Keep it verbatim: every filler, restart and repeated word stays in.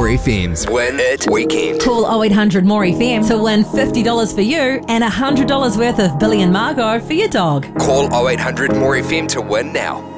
More F M's Win It Weekend. Call oh eight hundred more F M to win fifty dollars for you and one hundred dollars worth of Billy and Margot for your dog. Call oh eight hundred more F M to win now.